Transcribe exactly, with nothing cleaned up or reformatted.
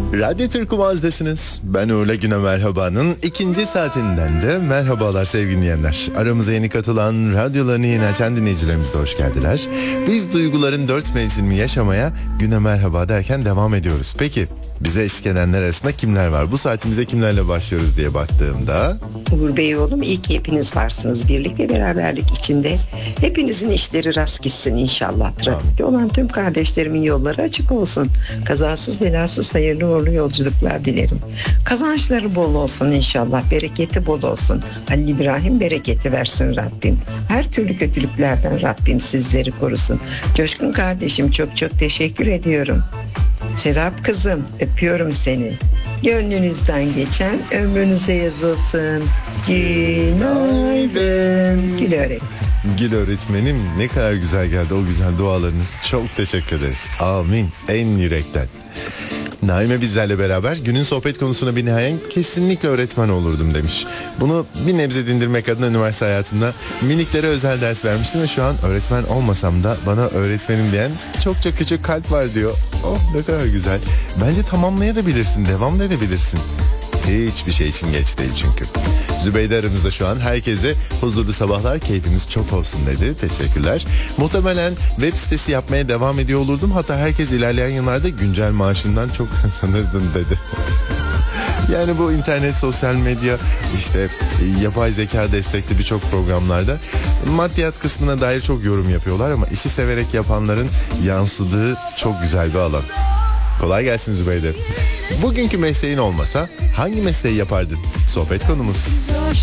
Radyo Türk Kumaz'dasınız. Ben Uğur'la Güne Merhaba'nın ikinci saatinden de merhabalar sevgili dinleyenler. Aramıza yeni katılan, radyolarını yeni açan dinleyicilerimiz de hoş geldiler. Biz duyguların dört mevsimini yaşamaya Güne Merhaba derken devam ediyoruz. Peki bize eşlik edenler arasında kimler var? Bu saatimize kimlerle başlıyoruz diye baktığımda... Uğur Bey oğlum, iyi ki hepiniz varsınız. Birlik ve beraberlik içinde. Hepinizin işleri rast gitsin inşallah. Trafikte olan tüm kardeşlerimin yolları açık olsun. Kazasız belasız hayırlı uğurlu yolculuklar dilerim. Kazançları bol olsun inşallah. Bereketi bol olsun. Halil İbrahim bereketi versin Rabbim. Her türlü kötülüklerden Rabbim sizleri korusun. Coşkun kardeşim, çok çok teşekkür ediyorum. Serap kızım, öpüyorum seni. Gönlünüzden geçen ömrünüze yazılsın. Günaydın. Gül öğretmenim. Gül öğretmenim, ne kadar güzel geldi o güzel dualarınız. Çok teşekkür ederiz. Amin. En yürekten. Naime bizlerle beraber günün sohbet konusuna binaen kesinlikle öğretmen olurdum demiş. Bunu bir nebze dindirmek adına üniversite hayatımda miniklere özel ders vermiştim ve şu an öğretmen olmasam da bana öğretmenim diyen çokça küçük kalp var diyor. Oh, ne kadar güzel. Bence tamamlayabilirsin, devam da edebilirsin. Hiçbir şey için geç değil çünkü. Zübeyde aramızda şu an. Herkese huzurlu sabahlar, keyfiniz çok olsun dedi. Teşekkürler. Muhtemelen web sitesi yapmaya devam ediyor olurdum. Hatta herkes ilerleyen yıllarda güncel maaşından çok kazanırdım dedi. Yani bu internet, sosyal medya, işte yapay zeka destekli birçok programlarda maddiyat kısmına dair çok yorum yapıyorlar ama işi severek yapanların yansıdığı çok güzel bir alan. Kolay gelsin Zübeyde. Bugünkü mesleğin olmasa hangi mesleği yapardın? Sohbet konumuz.